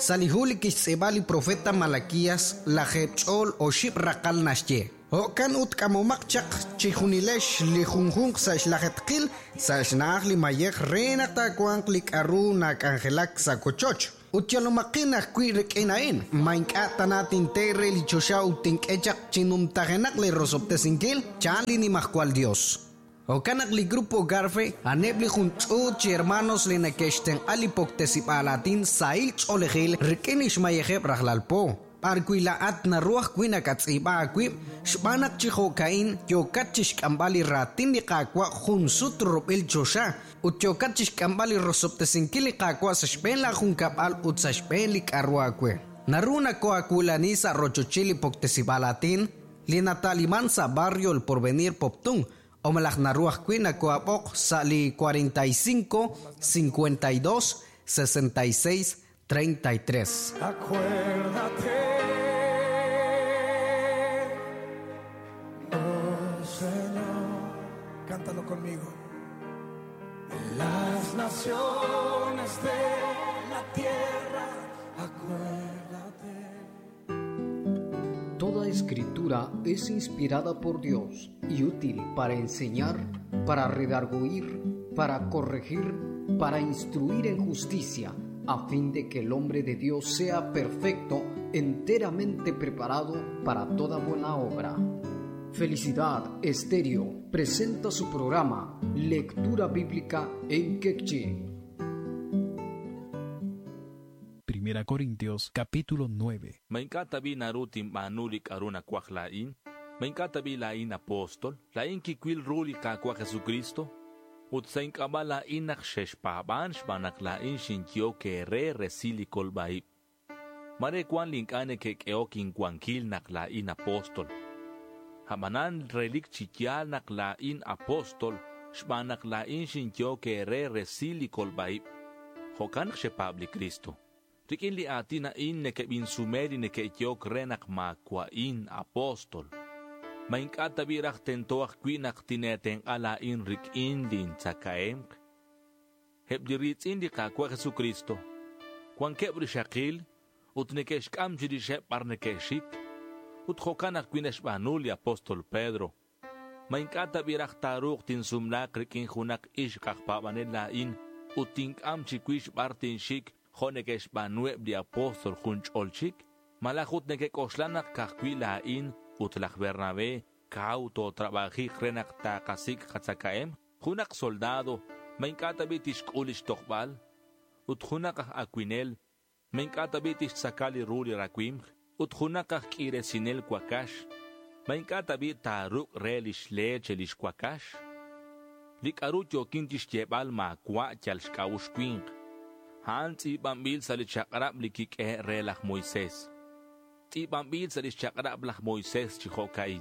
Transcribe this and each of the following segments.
salihuli kisebali profeta Malaquías la jechol o ship rakal nashye. O kan utkamomakchak chihunilesh li junjung sash la jetkil sash nahli mayek renata kuanklik aru na kangelak sa kochoch. Utyalomakinak kwirik inain, mainkata natin tere li chosha utink echak chinumtagenak li rosoptesinkil, chali ni mahkwal Dios. O kanak li grupo garfe, anebli junchu chi hermanos li nekesten alipoktesipalatin sail cholejil rikinish mayejeb rahlalpo. Parkuilaat na ruach kwinakats iba akwip, shbanak chihokain, yokachish kambali ratin ni kakwa junsut ropil chosha, utyokachish kambali rosoptesinkili kakwa sa shpenla junkapal ut sa shpenlik arwakwe. Naruna ko akulani sa rochochili poktesibalatin, linataliman sa barrio El Porvenir Poptung, o malak na ruach kwinakwa sa li 45, 52, 66, 33. Acuérdate, oh Señor, cántalo conmigo. Las naciones de la tierra, acuérdate. Toda escritura es inspirada por Dios y útil para enseñar, para redarguir, para corregir, para instruir en justicia, a fin de que el hombre de Dios sea perfecto, enteramente preparado para toda buena obra. Felicidad Estéreo presenta su programa Lectura Bíblica en Quechí. 1 Corintios capítulo 9. Mainkatabi narutim manulik aruna kwachlain, mainkatabi lain apóstol, lain kikwil ruli kakwa Jesucristo, utsain kabala inak sheshpaban shbanak lain shintyo ke resili kolbaib. Mare kwan linkane ke keokin kwankil nak lain apóstol. Hamanan relik chikyal nak lain apóstol, shbanak lain shintyo ke resili kolbaib. Hokan shepabli Cristo. Rikin li atin na in neke binsumeri neke ityok renak makwain apóstol. Mainkatabirak tentoak kwinak tineteng alain rikin din sa kaemk. Hebdiritsin di kakwa Jesucristo. Kwan kebri shakil, ut nekeshkam jirishep par nekeshik, ut chokanak kwineshbanul apóstol Pedro. Mainkatabirak taruk tin sumnak rikin hunak ish kakpabanin lain, ut tinkam chikwish bar tinshik, Honekesh banueb di apóstol junch olchik, malachut nekekoshlanak kakwi lain, utlach Bernabé, kauto trabaji renak takasik katsakaem, hunak soldado, mainkatabitish kulish tokbal, uthunakah Aquinel, mainkatabitish sakali ruli rakwim, uthunakah kiresinel kwakash, mainkatabit taruk relish lechelish kwakash, likarut yokintish jebal makwa chalshkawush kwing, Hans ibambil sa lichakrab likik relach Moises. Ibambil sa lichakrab lach Moises chihokain.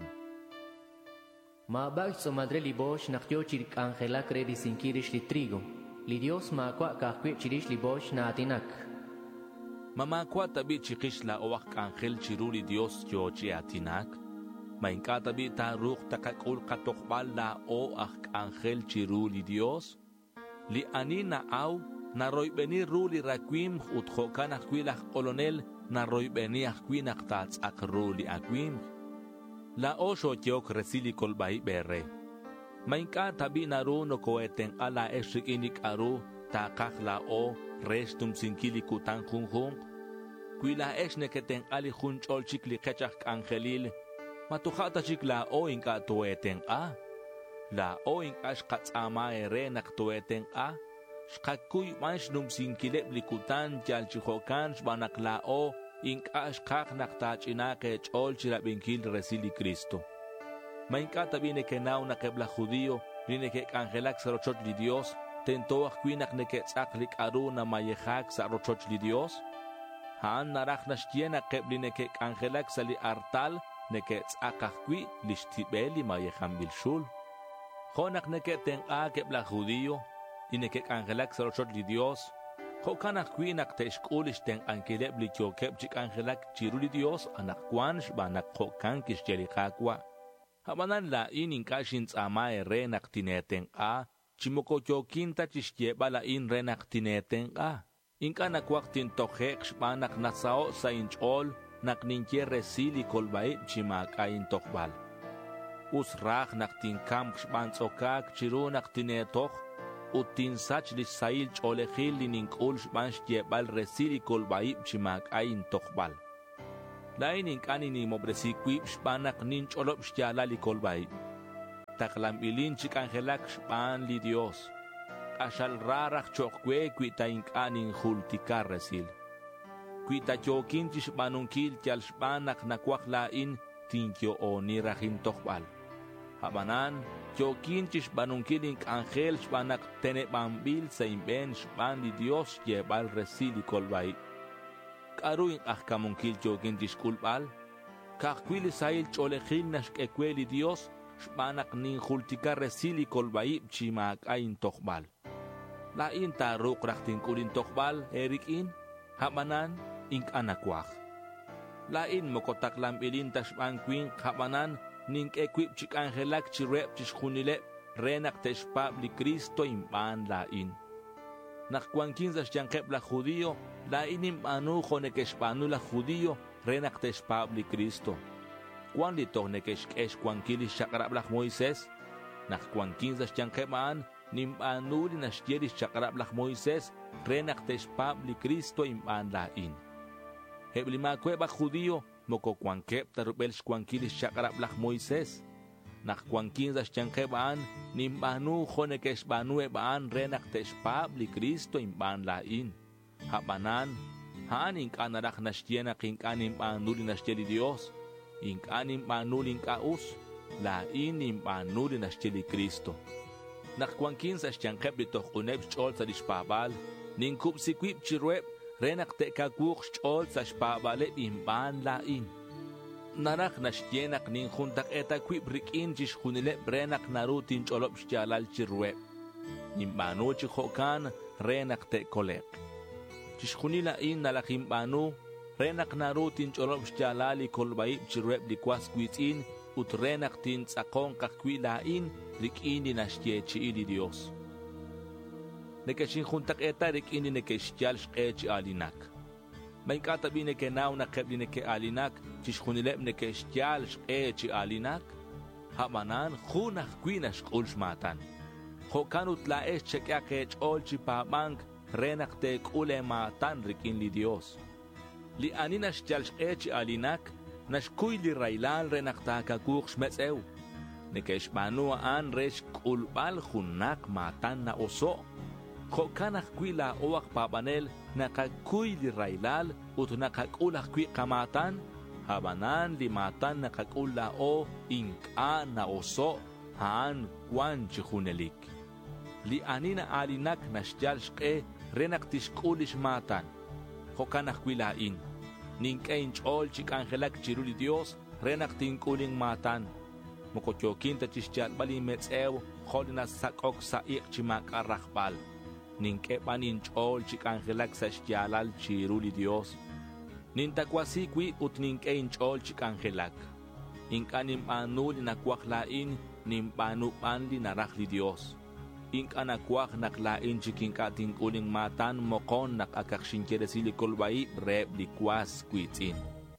Mabag sa madre libosh nakyo chirik angela kredi sinkirish li trigo. Li Dios makwa kakwi chirish libosh na atinak. Mamakwa tabi chikish la owak angel chiruli Dios yochi atinak. Mainka tabi taruk takakul katokbal la o ak angel chiruli Dios. Li anina aw naroy beni ruli rakwim uthokan akwilach kolonel naroy beni akwinach tats akruli akwim la osho tiok resili kolbai berre mainka tabi naruno koeten ala eshikinik aru takak la o restum sinkili kutan khunkhung kwila eshneketen ali khunchol chikli kechak angelil matukhata chikla o inka toeten a la o inkash qatsama ere nak toeten a Shkakuy manch num sinkileb likutan chalchihokan shbanaklao inkash kak naktachinake chol chirabinkil resili Cristo. Mainkata bine que nau na kebla judío, rine que angelak sa rochot li Dios, tentoach kwinak ne que tzaklik aru na mayehak sa rochot li Dios. Haan narach na shtiena kebline que angelak sa li artal ne que tzakach kwi li shtibeli mayeham bilshul. Honak ne que ten a kebla judío, Inekek angelak sa rochot li Dios, hokanak kwinak te shkulish ten ankeleb li kyokeb chik angelak chiru li Dios, anak kwansh banak hokan kishjelikakwa. Habanan la ininkashin tsama renak tineten a, chimoko kyokinta chishjeba la in renak tineten a. Inka nakwaktin tohek shpanak nasao sa inchol nak ninye resili kolbaib chimak ayin tokbal. Usrach nak tinkam shpan tsokak chiru nak tinetoch utin sach li sail cholechil li ninkul shpan shtiebal resili kolbaib chimak ayin tokbal. Lain inkani ni mobresikwib shpanak nincholob shtiala li kolbaib. Taklam ilin chik angelak shpan li Dios. Ashal rarach chokwe kuita inkanin hultikar resil. Kuita chokin chishbanunkil tial shpanak nakwak lain tinkyo o nirachin tokbal. Habanan, chokin chishbanunkil ink angel shpanak tenebambil sa imben shpan li Dios yebal resili kolbay. Karu ink ahkamunkil chokin chishkulbal. Kakwili sail cholechil nashkekwe li Dios shpanak nin hultikar resili kolbay chimak ayin tokbal. Lain taruk rakting kulin tokbal, erikin, habanan, ink anakwak. Lain mokotaklam ilin tashpan kwing, habanan, nink ekwip chik angelak chirep chishkunilep, renak teshpab li Kristo impan lain. Nakwan kinzas jankep la judío, lain impanu jonekeshpanu la judío, renak teshpab li Kristo. Kwan litoh nekeshkesh kwan kilis shakrab la Moises, nakwan kinzas jankepaan, nimpanuli na shyeris chakrab lak Moises, renak teshpab li Kristo impan lain. Heblima kweba judío, moko kwankep tarubel shkwankilis chakrab lak Moises. Nak kwankinzas chankebaan, nimpanu jonekeshbanu ebaan renak teshpab li Kristo impan lain. Habanan, haan inkanalak na shyenak inkan impanuli na shyeli Dios, inkan impanuli inkaus, lain impanuli na shyeli Kristo. Nakwankin sa siyangkep ditoh uneb chol sa dispabal, ningkup sikwip chirweb, renak tekakuk chol sa spabale imban lain. Narak na syenak ning huntak etakwip rikin jish hunileb renak narutin cholop syalal chirweb. Imbanu chikhokan renak tekolek. Jish hunilain nalakimbanu, renak narutin cholop syalali kolbaib chirweb likwas kwitin, utrenak tin tsakong kakwilain, rikini na shyechi ili Dios. Nekeshin juntak eta rikini nekeshyal shkechi alinak. May katabi nekenaw na kebli neke alinak, chishkunilep nekeshyal shkechi alinak, hamanan hunak kwina shkul shmatan. Hokanut laesh chekya kech olchi pabank, renak tek ule matan rikin li Dios. Li anina shyal shkechi alinak, nashkuy li railal renak takakuk shmetzew. Nekeshbanu an resh kulbal hunak matan na oso. Hokanak kwila oak pabanel nakakuy li railal ut nakakulak kwi kamatan. Habanan li matan nakakula o inka na oso haan kwan chihunelik. Li anina alinak nashyal shke renak tishkulish matan. Hokanak kwilain. Ninkain chol chik angelak chiruli Dios, renak tinkuling matan. Mokotyokin ta chisyal bali metsew, holina sakok sa ik chimak arrakbal. Ninkepan in chol chik angelak sa syalal chiruli Dios. Nintakwasikwi ut ninkain chol chik angelak. Inkanim anuli nakwaklain, nimpanupan li narakli Dios. Inkanakwak naklain chikinkating uling matan mokon nakakakshinkeresili kolbai reb likwas kwitin.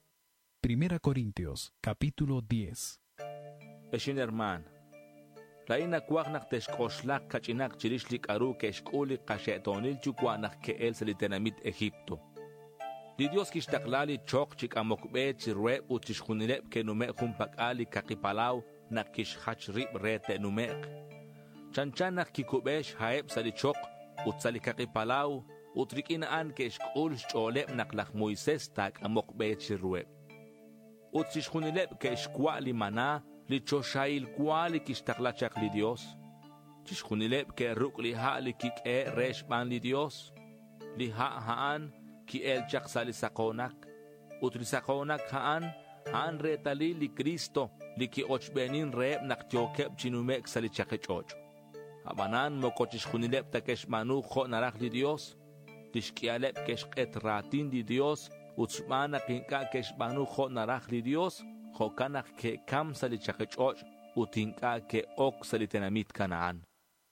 1 Corintios, capítulo 10. Eshin herman, lain nakwak nakteshkoshlak kachinak chirishlik aru keshkuli kashetonil chukwanak keel sa litenamit Egipto. Di Dios kishtaklali chok chik amokbe chirweb u chishkunilep kenumek humpakali kakipalaw nakishhachrib rete numek. Chanchanak kikubesh haeb sa lichok ut sa likakipalaw ut rikinaan keshkul sholep naklak Moises tak amokbe chirweb. Ut chishkunilep keshkwa li mana lichoshail kwa li kishtaklachak li Dios. Chishkunilep ke ruk li ha li kike reshban li Dios. Li ha haan ki el chak sa li sakonak. Ut li sakonak haan retali li Kristo li ki ochbenin reeb naktyokep chinumek sa li chakechok. Habanan mokochishkunilep takeshmanu kho narak li Dios. Tishkialep keshket ratin li Dios. Utsmana kinka keshmanu kho narak li Dios. Kho kanak ke kam sa li chakechok. Utinka ke ok sa li tenamit Kanaan.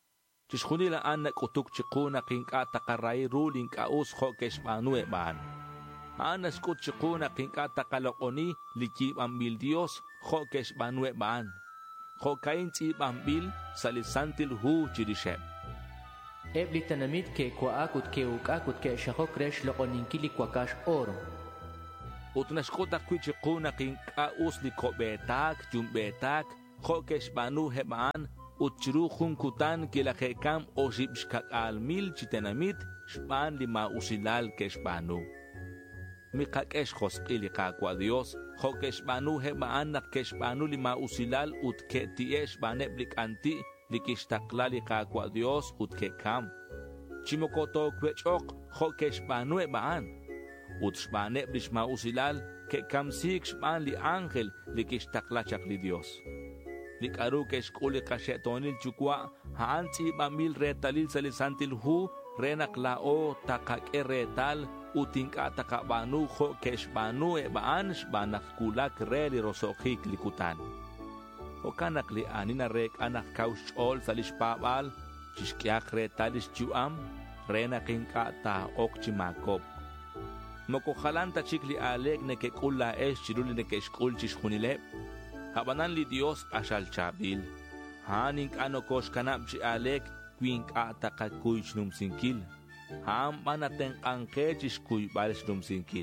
Chishkhunila anak utuk chikuna kinka takaray ruling kaus ho keshbanu eban. Anas kut chikuna kinka takalokoni likib ambil Dios ho keshbanu eban. Ho kain tib ambil salisantil hu chirishep. Ebli tanamit ke kwaakut ke ukakut ke shahok resh lokoninkili kwakash oro. Utnashkotak kwichikuna kinka us likobetak jumbetak ho keshbanu heban. Utchirukhun kutan kilakekam o shibshkak almil chitenamit shpan lima usilal keshbanu. Mikakesh hoskili kakwa Dios, ho keshbanu hebaan nak keshbanu lima usilal utketiesh baneblik anti likishtaklali kakwa Dios utkekam. Chimokoto kwechok ho keshbanu hebaan. Utshbaneblish ma usilal kekam sik shpan li angel likishtaklachak li Dios. Likaru keshkuli kashetonil chukwa haanti bamil retalil salisantil hu renak lao takak retal utinka takabanu ho keshbanu ebaan shbanak kulak reli rosokik likutan. O kanak li anina rek anak kaushol salishpabal chishkiak retalish chuam renak inka ta ok chimakop. Mokohalanta chikli alek nekekula esh chiruli nekeshkul chishkunilep. Habanan li Dios ashal chabil. Haning ano kosh kanap chi alek kwink ataka kuich num sinkil. Ham manateng angkechis kuy balis num sinkil.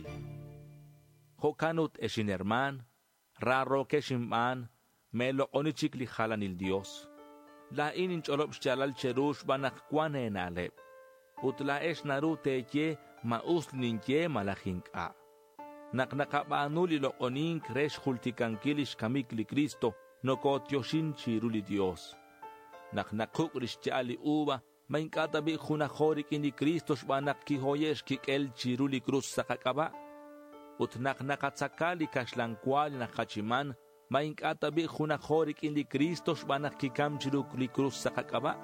Hokanut eshin herman, raro keshimman, melo onichik li halanil Dios. La inin cholop chalal cherush banak kwane nalep. Utla esh naru teke maus ninke malahink. Naknakabanuli lo onin kresh hultikankilish kamikli Cristo no kotyoshin chiruli Dios. Naknakukrish chali uba mainkatabi hunahorik ini Cristo shbanak kihoyesh kikel chiruli cruz sakakaba. Ut naknakatsakali kashlankwali nakachiman mainkatabi hunahorik ini Cristo shbanak kikam chiruli cruz sakakaba.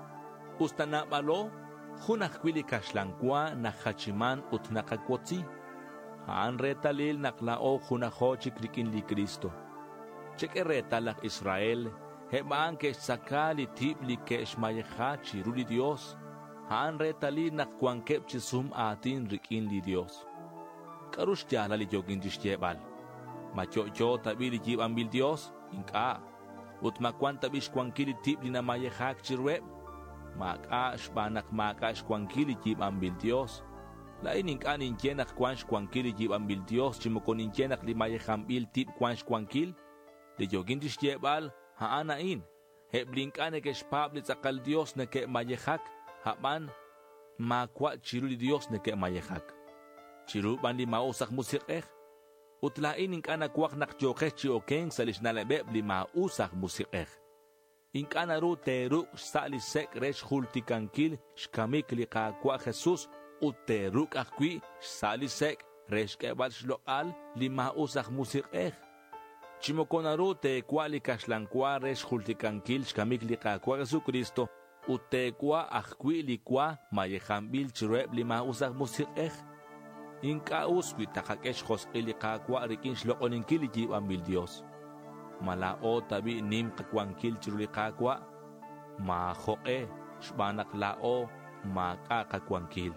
Ustanabalo hunakwili kashlankwa nakachiman ut nakakwotzi. Haan retalil naklao hunahochik rikin li Cristo. Cheke retalak Israel, hebaan ke sakali tibli ke shmayecha chiruli Dios. Haan retalil nakwankep chisum atin rikin li Dios. Karush tiala li jogin dishtebal. Machocho tabi li jib ambil Dios, inka. Ut makwan tabi shkwankili tibli na mayechak chirweb. Maka shbanak maka shkwankili jib ambil Dios. Lain inkan inkenak kwansh kwankil jib ambil Dios chimokon inkenak li mayechambil tip kwansh kwankil li jogin dishtebal haanain heblinkan ke shpabli sakal Dios ne ke mayechak haman makwa chiru li Dios ne ke mayechak chiru ban li mausak musikeh utlain inkan akwak nakjokeh chiokeng salish nalebeb li mausak musikeh inkan aru teru sali sek resh hultikankil shkamik li kakwa Jesus Uteruk akwi salisek reshkebal shloal lima usak musik Chimokonaru te kwali kashlankwa resh hultikankil shkamik likakwa Jesucristo utekwa akwi likwa mayechambil chireb lima usak musik Inka uswi takakesh hoskili kakwa rikin shlokoninkil jib ambil Dios. Malao tabi nim kakwankil chirulikakwa ma hoke shbanak lao ma kakakwankil.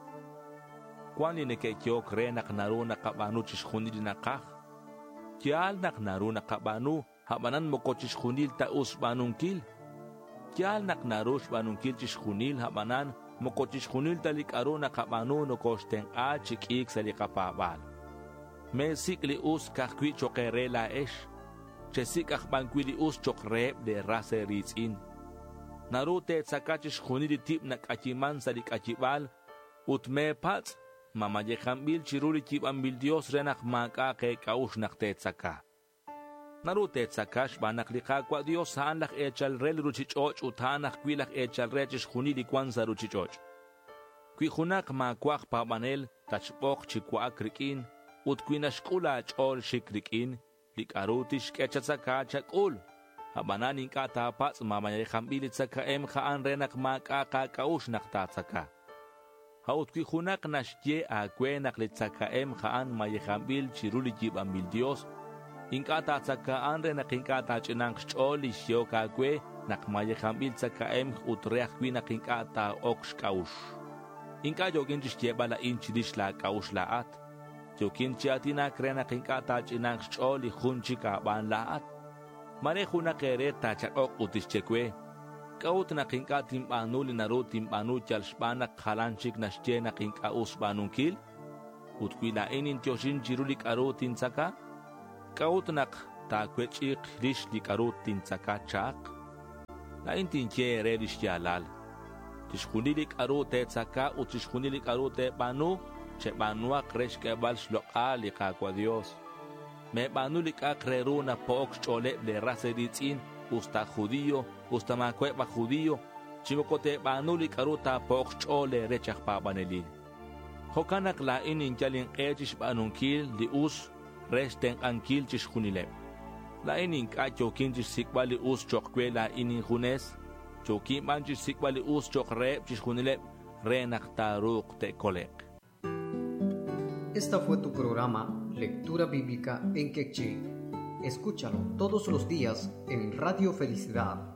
Kwani nekekyo kre naknaru nakabanu chishkhunil nakah. Kial naknaru nakabanu habanan moko chishkhunil taus banunkil. Kial naknaru shbanunkil chishkhunil habanan moko chishkhunil talikaru nakabanu no koshten a chikik salikapabal. Mesik li us kakwi chokere la esh. Chesik akbankwili us chokreb de rase ritzin. Narute tsaka chishkhunil tip nakachiman salikachibal utme pats Mamayechambil chiruli tip ambil Dios renak maka ke kaush naktetzaka. Narute tzakash banak likakwa Dios haan lak echal rel ruchichoch utanak kwilak echal rechish khunili kwanza ruchichoch. Kwi khunak makwak pabanel tachpok chikwak rikin ut kwinashkula chol shikrikin likarutish kechatzaka chakul. Habananin katapats mamayechambil tzaka khaan renak maka ka kaush naktatzaka. Haut ki khunak nashye akwe naklitsakaem khaan mayechambil chiruli jib ambil Dios Inkata tsakaan re nakinkata chinang choli shio kakwe nakmaye kambil tsakaem utreach kwi nakinkata oksh kaush. Inka jokin chishtieba la inchidish la kaush laat. Jokin chiatina kre nakinkata chinang choli hunchi kaban laat. Mare huna kere tachak utishchekwe. Kaut nakinka timbanuli naru timbanu chalshbana khalanchik nashche nakinka usbanunkil. Utkwila inin tioshin jirulik aru tinsaka. Kaut nak takwechik rishlik aru tinsaka chak. La intinche redish yalal. Tishkunilik aru te tsaka utishkunilik aru te banu. Che banua kresh kebal shlokali kakwa Dios. Me banulik akreru na pook chole de raseditzin. Usta judío, usta macueba judío, chimocote banuli caruta poch chole rechach pabanelil. Hokanak la inin jalin ejish banunkil di us resten ankil chishunileb. La inin kacho kinjish sikbali us chokwe la inin junes, chokin banjish sikbali us chokre chishunileb, renak taruk te kolek. Esta fue tu programa Lectura Bíblica en Quechí. Escúchalo todos los días en Radio Felicidad